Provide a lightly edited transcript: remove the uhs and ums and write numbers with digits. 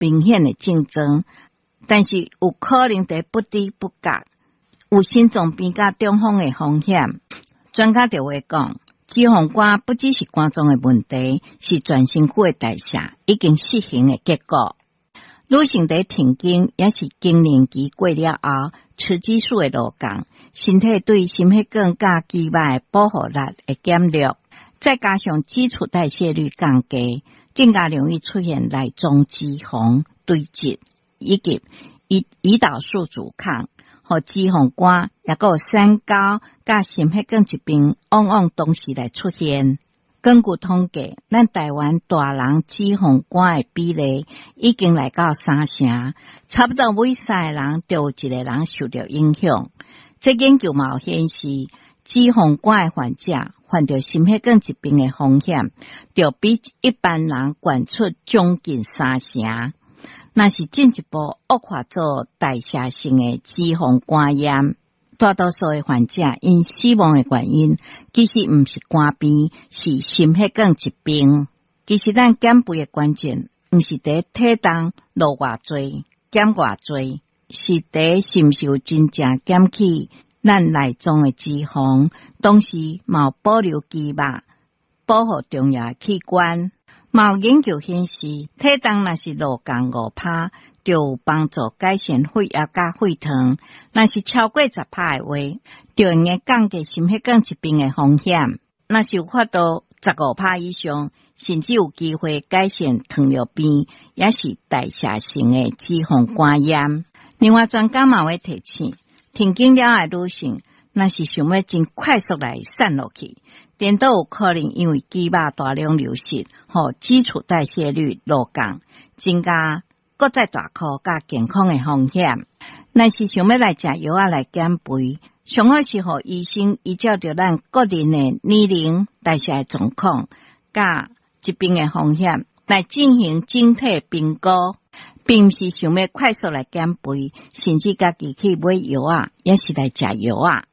明显的竞争，但是有可能在不知不觉有心脏病甲中风的风险。专家就会讲，脂肪肝不只是肝脏的问题，是全身躯的代谢已经失衡的结果。女性在停经也是更年期过了后，雌激素的下降，身体对心血管甲肌肉的保护力会减弱，再加上基础代谢率降低，更加容易出现内脏脂肪堆积，以及胰岛素阻抗和脂肪肝，也有三高甲心血管疾病往往同时来出现。根据统计，咱台湾大人脂肪肝的比例已经来到30%，差不多每3个人就有1个人受到影响。这研究嘛显示，脂肪肝的患者患到心血管疾病的风险，就比一般人悬出将近30%。那是进一步恶化做代谢性的脂肪肝炎。大多数的患者因死亡的原因，其实不是肝病，是心血管疾病。其实咱减肥的关键，不是在体重落偌多、减偌多，是在是不是有真正减去咱内脏的脂肪，同时嘛有保留肌肉，保护重要的器官。嘛有研究显示，体重若是落降5%，就有帮助改善血压甲血糖；若是超过10%的话，就用来降低心血管疾病的风险。若是有法度15%以上，甚至有机会改善糖尿病，也是代谢性的脂肪肝炎。另外，专家嘛会提醒，停经了的女性，若是想要真快速来散落去，颠倒有可能因为肌肉大量流失和基础代谢率下降，增加搁再大颗甲健康的风险。若是想要来食药来减肥，上好是和医生依照着咱个人的年龄、代谢的状况甲疾病的风险来进行整体评估，并不是想要快速来减肥，甚至家己去买药也是来食药